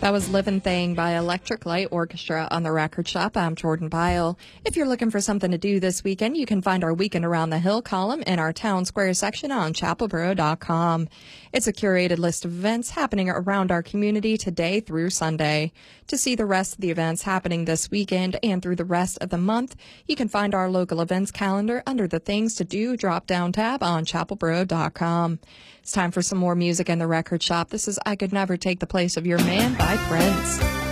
That was Living Thing by Electric Light Orchestra on the Record Shop. I'm Jordan Byle. If you're looking for something to do this weekend, you can find our Weekend Around the Hill column in our Town Square section on chapelboro.com. It's a curated list of events happening around our community today through Sunday. To see the rest of the events happening this weekend and through the rest of the month, you can find our local events calendar under the Things to Do drop-down tab on chapelboro.com. It's time for some more music in the Record Shop. This is I Could Never Take the Place of Your Man by Prince.